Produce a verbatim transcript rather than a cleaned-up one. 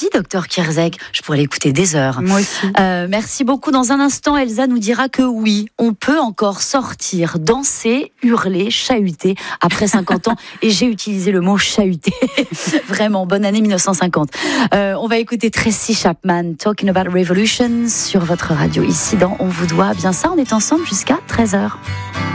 Merci, docteur Kierzek. Je pourrais l'écouter des heures. Moi aussi. Euh, merci beaucoup. Dans un instant, Elsa nous dira que oui, on peut encore sortir, danser, hurler, chahuter après cinquante ans. Et j'ai utilisé le mot chahuter. Vraiment, bonne année mille neuf cent cinquante. Euh, on va écouter Tracy Chapman, Talking About Revolution, sur votre radio. Ici, dans On vous doit bien ça. On est ensemble jusqu'à treize heures.